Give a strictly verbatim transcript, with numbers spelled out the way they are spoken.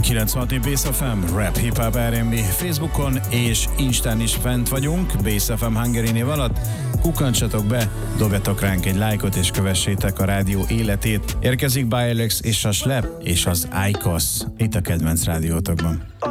kilencvenhat Bass ef em, Rap, Hip Hop, er end bé. Facebookon és Instán is fent vagyunk, Bass ef em Hungary név alatt. Kukkantsatok be, dobjatok ránk egy lájkot és kövessétek a rádió életét. Érkezik Bialex és a Slap és az Icos itt a kedvenc rádiótokban.